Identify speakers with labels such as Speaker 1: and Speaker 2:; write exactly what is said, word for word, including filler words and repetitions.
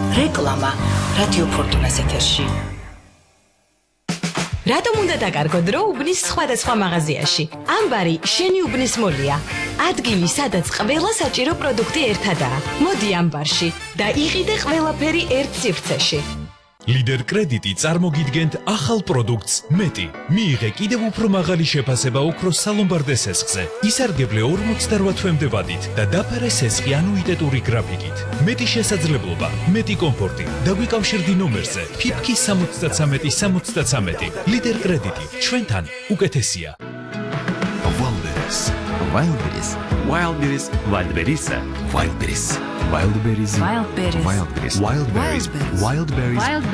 Speaker 1: რეკლამა რადიო ფორტუნას ეთერში.
Speaker 2: რატომ უნდა დაკარგო დრო უბნის სხვადასხვა მაღაზიაში? ამბარი შენი უბნის მოლია. ადგილი, სადაც ყველა საჭირო პროდუქტი ერთადაა. მოდი ამბარში და იყიდე ყველაფერი ერთ სივრცეში.
Speaker 3: ლიდერ კრედიტი წარმოგიდგენთ ახალ პროდუქტს მეტი. მიიღე კიდევ უფრო მაღალი შეფასება ოქროს სალომბარდე სესხზე. ისარგებლე ორმოცდაოთხ თვემდე ვადით და დაფარე სესხი ანუიტეტური გრაფიკით. მეტი შესაძლებლობა, მეტი კომფორტი. დაგვიკავშირდი ნომერზე ფიფკი სამოცდათრამეტი სამოცდათრამეტი. ლიდერ კრედიტი ჩვენთან უკეთესია.
Speaker 4: Wildberries. Wildberries. Wildberries. Wildberries. Wildberries. Wildberries.
Speaker 5: Wildberries.
Speaker 4: Wildberries. Wildberries. Wildberries.